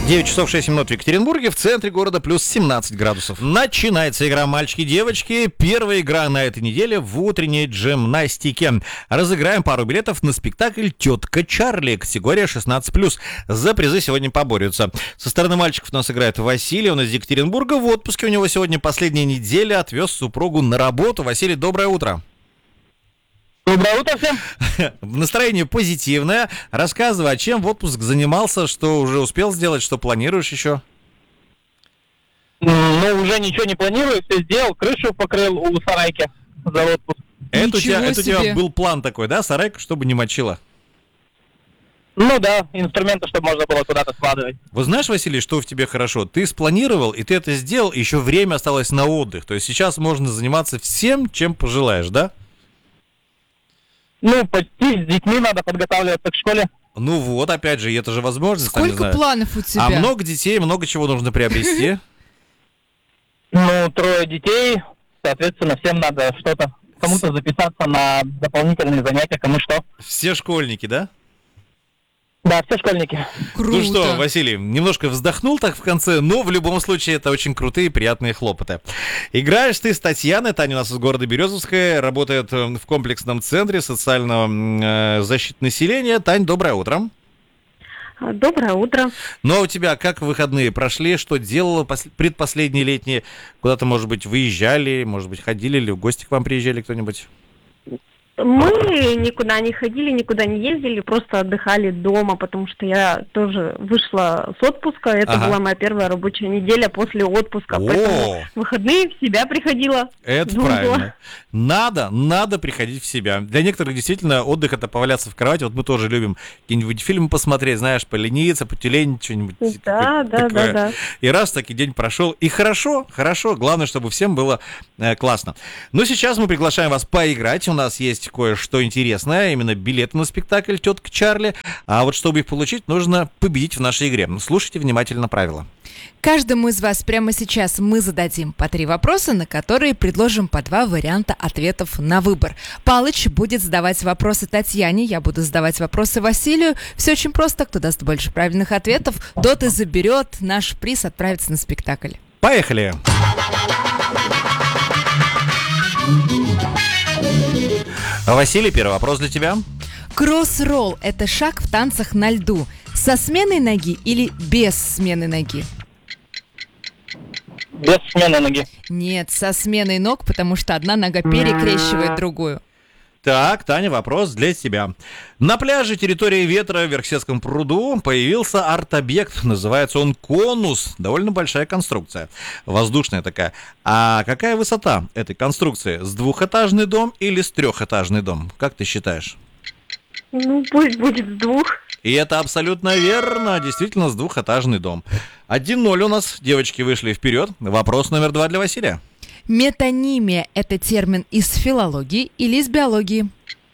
9 часов 6 минут в Екатеринбурге, в центре города плюс 17 градусов. Начинается игра «Мальчики и девочки». Первая игра на этой неделе в утренней джимнастике. Разыграем пару билетов на спектакль «Тетка Чарли», категория 16+. За призы сегодня поборются. Со стороны мальчиков у нас играет Василий, он из Екатеринбурга. В отпуске у него сегодня последняя неделя, отвез супругу на работу. Василий, доброе утро. Доброе утро всем. Настроение позитивное. Рассказывай, а чем в отпуск занимался, что уже успел сделать, что планируешь еще? Ну, уже ничего не планирую, все сделал, крышу покрыл у сарайки за отпуск. Это у тебя был план такой, да, сарайка, чтобы не мочила? Ну да, инструменты, чтобы можно было куда-то складывать. Вот знаешь, Василий, что в тебе хорошо? Ты спланировал, и ты это сделал, еще время осталось на отдых. То есть сейчас можно заниматься всем, чем пожелаешь, да? Ну, почти, с детьми надо подготавливаться к школе. Ну вот, опять же, это же возможность. Сколько планов у тебя? А много детей, много чего нужно приобрести. Ну, 3 детей, соответственно, всем надо что-то, кому-то записаться на дополнительные занятия, кому что. Все школьники, да? Да, все школьники. Круто. Ну что, Василий, немножко вздохнул так в конце, но в любом случае это очень крутые и приятные хлопоты. Играешь ты с Татьяной. Таня у нас из города Березовская, работает в комплексном центре социального защиты населения. Тань, доброе утро. Доброе утро. Ну а у тебя как выходные прошли? Что делала предпоследние летние? Куда-то, может быть, выезжали, может быть, ходили или в гости к вам приезжали кто-нибудь? Мы никуда не ходили, никуда не ездили, просто отдыхали дома, потому что я тоже вышла с отпуска. Это была моя первая рабочая неделя после отпуска, поэтому в выходные в себя приходила. Это правильно. Надо приходить в себя. Для некоторых действительно отдых — это поваляться в кровати. Вот мы тоже любим какие-нибудь фильмы посмотреть, знаешь, полениться, потюлень, что-нибудь такое. Да. И раз таки день прошел. И хорошо. Главное, чтобы всем было классно. Но сейчас мы приглашаем вас поиграть. У нас есть кое-что интересное, именно билеты на спектакль «Тетка Чарли». А вот чтобы их получить, нужно победить в нашей игре. Слушайте внимательно правила. Каждому из вас прямо сейчас мы зададим по 3 вопроса, на которые предложим по 2 варианта ответов на выбор. Палыч будет задавать вопросы Татьяне, я буду задавать вопросы Василию. Все очень просто. Кто даст больше правильных ответов, тот и заберет наш приз, отправится на спектакль. Поехали! Василий, первый вопрос для тебя. Кросс-ролл – это шаг в танцах на льду. Со сменой ноги или без смены ноги? Без смены ноги. Нет, со сменой ног, потому что одна нога перекрещивает другую. Так, Таня, вопрос для тебя. На пляже территории Ветра в Верхсетском пруду появился арт-объект. Называется он конус. Довольно большая конструкция. Воздушная такая. А какая высота этой конструкции? С 2-этажный дом или с 3-этажный дом? Как ты считаешь? Ну, пусть будет с 2. И это абсолютно верно. Действительно, с 2-этажный дом. 1-0 у нас. Девочки вышли вперед. Вопрос номер 2 для Василия. Метонимия – это термин из филологии или из биологии?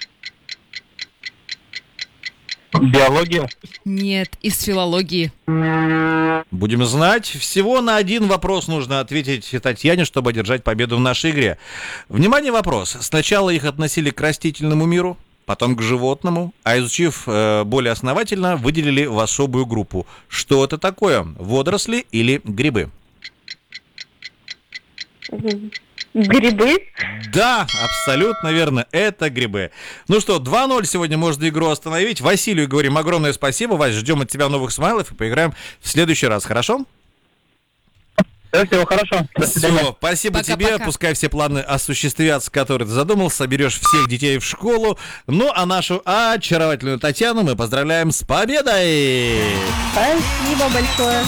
Биология. Нет, из филологии. Будем знать. Всего на 1 вопрос нужно ответить Татьяне, чтобы одержать победу в нашей игре. Внимание, вопрос. Сначала их относили к растительному миру, потом к животному, а изучив более основательно, выделили в особую группу. Что это такое? Водоросли или грибы? Грибы? Да, абсолютно верно, это грибы. Ну что, 2-0 сегодня можно игру остановить. Василию говорим огромное спасибо. Вась, ждем от тебя новых смайлов и поиграем в следующий раз, хорошо? Всего хорошо. Все, спасибо Пока-пока. тебе. Пускай все планы осуществятся, которые ты задумал. Соберешь всех детей в школу. Ну, а нашу очаровательную Татьяну мы поздравляем с победой! Спасибо большое.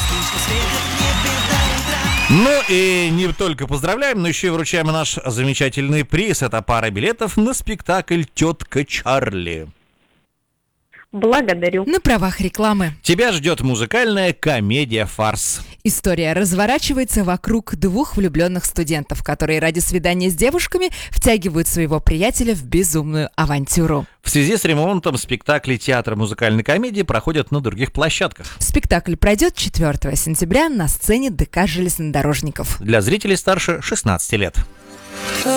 Ну и не только поздравляем, но еще и вручаем наш замечательный приз. Это пара билетов на спектакль «Тетка Чарли». Благодарю. На правах рекламы. Тебя ждет музыкальная комедия-фарс. История разворачивается вокруг 2 влюбленных студентов, которые ради свидания с девушками втягивают своего приятеля в безумную авантюру. В связи с ремонтом спектакли театра музыкальной комедии проходят на других площадках. Спектакль пройдет 4 сентября на сцене ДК железнодорожников. Для зрителей старше 16 лет.